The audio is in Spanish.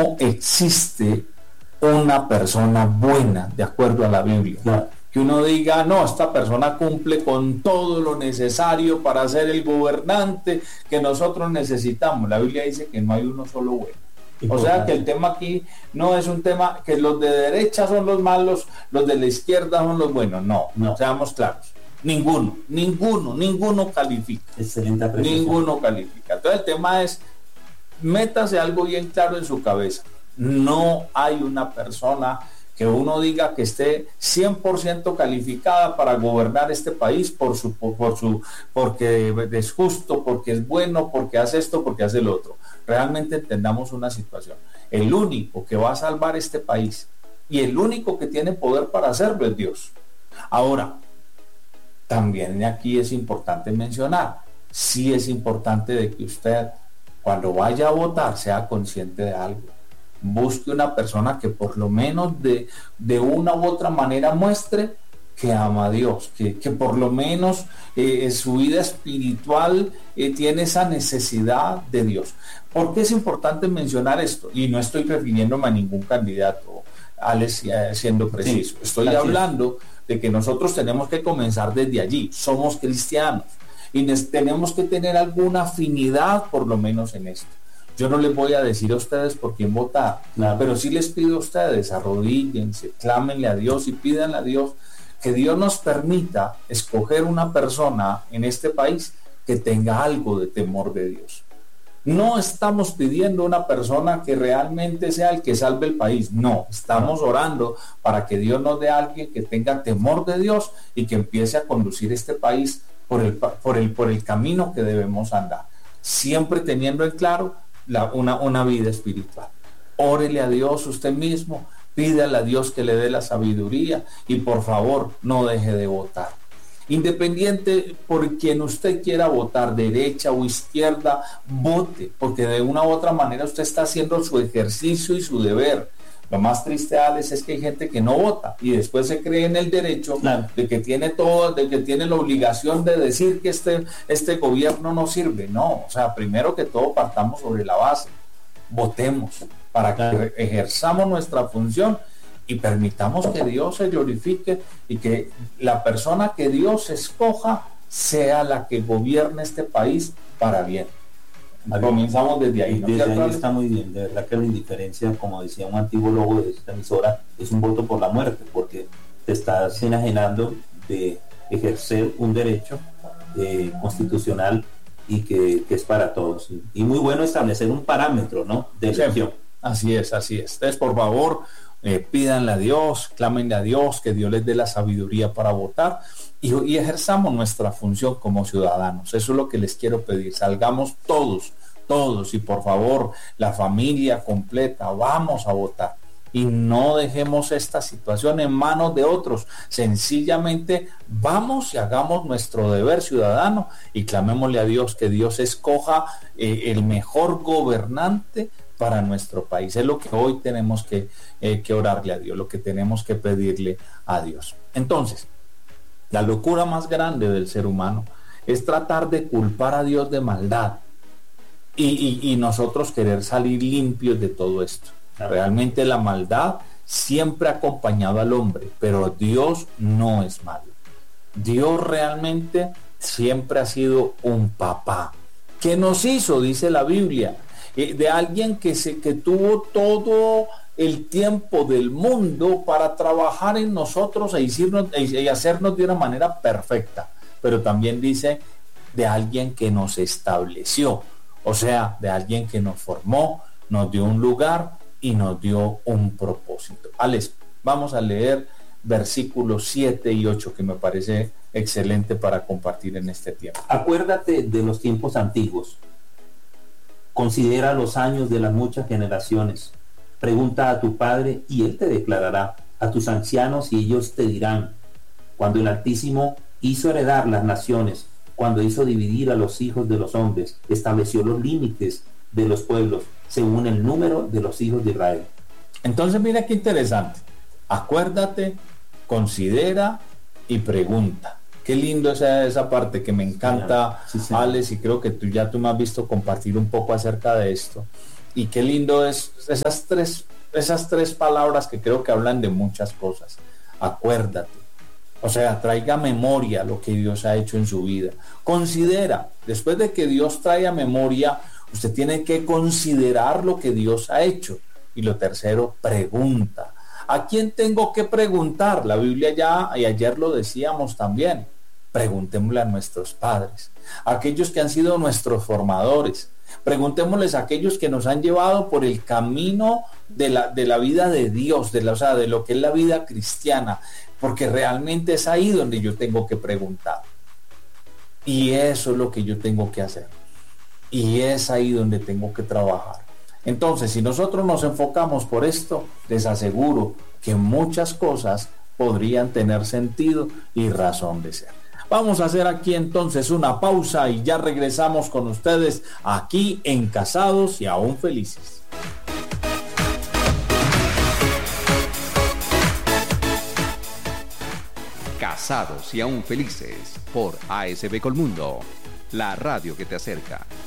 no existe una persona buena de acuerdo a la Biblia. Claro. Que uno diga, no, esta persona cumple con todo lo necesario para ser el gobernante que nosotros necesitamos. La Biblia dice que no hay uno solo bueno. O sea que el tema aquí no es un tema que los de derecha son los malos, los de la izquierda son los buenos. No, seamos claros. Ninguno califica. Excelente apreciación. Ninguno califica. Entonces el tema es, métase algo bien claro en su cabeza. No hay una persona que uno diga que esté 100% calificada para gobernar este país porque es justo, porque es bueno, porque hace esto, porque hace lo otro. Realmente entendamos una situación. El único que va a salvar este país y el único que tiene poder para hacerlo es Dios. Ahora, también aquí es importante mencionar, sí es importante de que usted, cuando vaya a votar, sea consciente de algo. Busque una persona que por lo menos de una u otra manera muestre que ama a Dios, que por lo menos su vida espiritual tiene esa necesidad de Dios. ¿Por qué es importante mencionar esto? Y no estoy refiriéndome a ningún candidato, Alex, siendo preciso. Sí, estoy hablando de que nosotros tenemos que comenzar desde allí. Somos cristianos y tenemos que tener alguna afinidad por lo menos en esto. Yo no les voy a decir a ustedes por quién votar, pero sí les pido a ustedes, arrodíllense, clámenle a Dios y pídanle a Dios que Dios nos permita escoger una persona en este país que tenga algo de temor de Dios. No estamos pidiendo una persona que realmente sea el que salve el país, no, estamos orando para que Dios nos dé a alguien que tenga temor de Dios y que empiece a conducir este país por el camino que debemos andar, siempre teniendo en claro una vida espiritual. Órele a Dios usted mismo, pídale a Dios que le dé la sabiduría y por favor no deje de votar. Independiente por quien usted quiera votar, derecha o izquierda, vote, porque de una u otra manera usted está haciendo su ejercicio y su deber. Lo más triste, Alex, es que hay gente que no vota y después se cree en el derecho de que tiene todo, de que tiene la obligación de decir que este gobierno no sirve. No, o sea, primero que todo partamos sobre la base. Votemos para que ejerzamos nuestra función y permitamos que Dios se glorifique y que la persona que Dios escoja sea la que gobierne este país para bien. Comenzamos desde ahí. Desde ahí está muy bien. De verdad que la indiferencia, como decía un antiguo logo de esta emisora, es un voto por la muerte, porque te estás enajenando de ejercer un derecho constitucional y que es para todos. Y muy bueno establecer un parámetro, ¿no?, de elección. Así es. Entonces, por favor, pídanle a Dios, clámenle a Dios, que Dios les dé la sabiduría para votar y ejerzamos nuestra función como ciudadanos. Eso es lo que les quiero pedir. Salgamos todos y por favor, la familia completa, vamos a votar. Y no dejemos esta situación en manos de otros. Sencillamente vamos y hagamos nuestro deber ciudadano y clamémosle a Dios que Dios escoja el mejor gobernante para nuestro país. Es lo que hoy tenemos que orarle a Dios, lo que tenemos que pedirle a Dios. Entonces, la locura más grande del ser humano es tratar de culpar a Dios de maldad y nosotros querer salir limpios de todo esto. Realmente la maldad siempre ha acompañado al hombre, pero Dios no es malo. Dios realmente siempre ha sido un papá que nos hizo, dice la Biblia, de alguien que tuvo todo el tiempo del mundo para trabajar en nosotros y hacernos de una manera perfecta, pero también dice de alguien que nos estableció, o sea, de alguien que nos formó, nos dio un lugar y nos dio un propósito. Alex, vamos a leer versículos 7 y 8 que me parece excelente para compartir en este tiempo. Acuérdate de los tiempos antiguos. Considera los años de las muchas generaciones. Pregunta a tu padre y él te declarará, a tus ancianos y ellos te dirán. Cuando el Altísimo hizo heredar las naciones, cuando hizo dividir a los hijos de los hombres, estableció los límites de los pueblos según el número de los hijos de Israel. Entonces mira qué interesante. Acuérdate, considera y pregunta. Qué lindo esa parte que me encanta, sí, Alex, y creo que tú me has visto compartir un poco acerca de esto. Y qué lindo es esas tres palabras que creo que hablan de muchas cosas. Acuérdate. O sea, traiga memoria lo que Dios ha hecho en su vida. Considera, después de que Dios traiga memoria, usted tiene que considerar lo que Dios ha hecho. Y lo tercero, pregunta. ¿A quién tengo que preguntar? La Biblia ya, y ayer lo decíamos también, preguntémosle a nuestros padres, a aquellos que han sido nuestros formadores. Preguntémosles a aquellos que nos han llevado por el camino de la vida de Dios, de lo que es la vida cristiana, porque realmente es ahí donde yo tengo que preguntar. Y eso es lo que yo tengo que hacer. Y es ahí donde tengo que trabajar. Entonces, si nosotros nos enfocamos por esto, les aseguro que muchas cosas podrían tener sentido y razón de ser. Vamos a hacer aquí entonces una pausa y ya regresamos con ustedes aquí en Casados y Aún Felices. Casados y Aún Felices por ASB Colmundo, la radio que te acerca.